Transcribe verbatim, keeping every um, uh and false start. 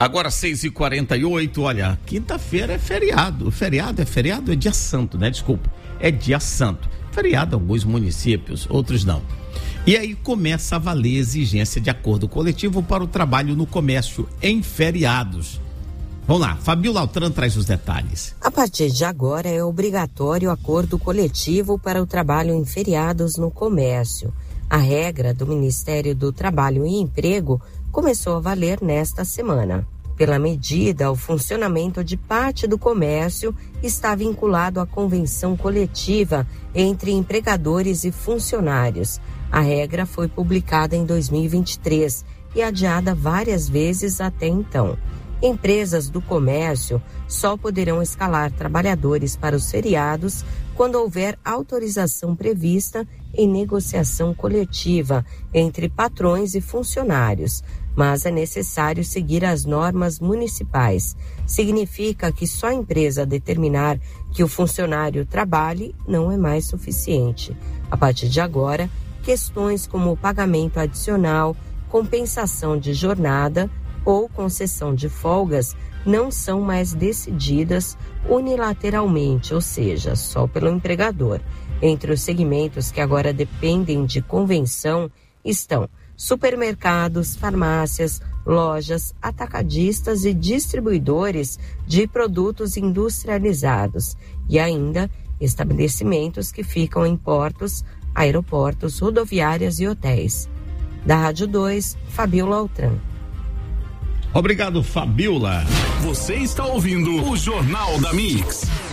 Agora seis e quarenta e oito, olha, quinta-feira é feriado. Feriado é feriado, é dia santo, né? Desculpa, é dia santo. Feriado em alguns municípios, outros não. E aí começa a valer a exigência de acordo coletivo para o trabalho no comércio em feriados. Vamos lá, Fabiola Altran traz os detalhes. A partir de agora é obrigatório o acordo coletivo para o trabalho em feriados no comércio. A regra do Ministério do Trabalho e Emprego começou a valer nesta semana. Pela medida, o funcionamento de parte do comércio está vinculado à convenção coletiva entre empregadores e funcionários. A regra foi publicada em dois mil e vinte e três e adiada várias vezes até então. Empresas do comércio só poderão escalar trabalhadores para os feriados quando houver autorização prevista em negociação coletiva entre patrões e funcionários, mas é necessário seguir as normas municipais. Significa que só a empresa determinar que o funcionário trabalhe não é mais suficiente. A partir de agora, questões como pagamento adicional, compensação de jornada ou concessão de folgas não são mais decididas unilateralmente, ou seja, só pelo empregador. Entre os segmentos que agora dependem de convenção estão supermercados, farmácias, lojas, atacadistas e distribuidores de produtos industrializados e ainda estabelecimentos que ficam em portos, aeroportos, rodoviárias e hotéis. Da Rádio dois, Fabiola Altran. Obrigado, Fabiola. Você está ouvindo o Jornal da Mix.